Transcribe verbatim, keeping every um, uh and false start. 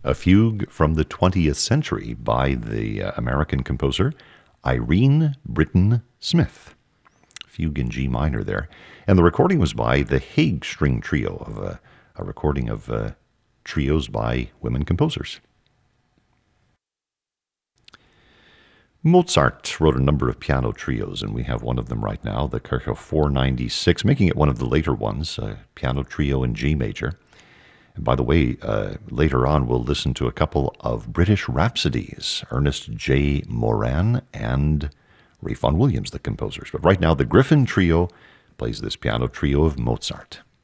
a fugue from the twentieth century by the uh, American composer Irene Britton Smith. Fugue in G minor there. And the recording was by the Hague String Trio, of a, a recording of uh, trios by women composers. Mozart wrote a number of piano trios, and we have one of them right now, the Kirchhoff four ninety-six, making it one of the later ones, a piano trio in G major. And by the way, uh, later on we'll listen to a couple of British rhapsodies, Ernest J. Moran and Ralph Vaughan Williams, the composers. But right now, the Griffin Trio plays this piano trio of Mozart.